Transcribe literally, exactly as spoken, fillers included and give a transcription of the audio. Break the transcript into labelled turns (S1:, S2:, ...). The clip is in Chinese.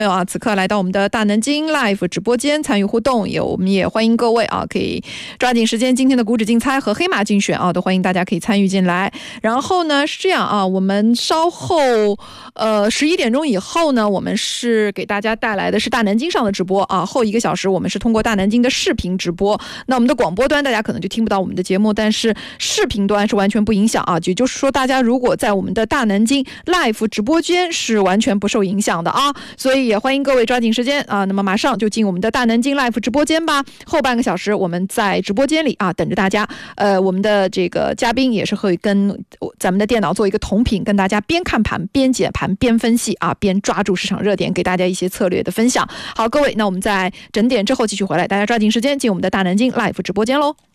S1: 没有啊，此刻来到我们的大南京 Live 直播间参与互动，也我们也欢迎各位啊，可以抓紧时间，今天的股指竞猜和黑马竞选啊，都欢迎大家可以参与进来。然后呢是这样啊，我们稍后呃十一点钟以后呢，我们是给大家带来的是大南京上的直播啊，后一个小时我们是通过大南京的视频直播。那我们的广播端大家可能就听不到我们的节目，但是视频端是完全不影响啊，也就是说大家如果在我们的大南京 Live 直播间是完全不受影响的啊，所以也欢迎各位抓紧时间啊，那么马上就进我们的大南京 Live 直播间吧。后半个小时我们在直播间里啊等着大家，呃，我们的这个嘉宾也是会跟咱们的电脑做一个同频，跟大家边看盘边解盘边分析啊，边抓住市场热点，给大家一些策略的分享。好，各位，那我们在整点之后继续回来，大家抓紧时间进我们的大南京 Live 直播间喽。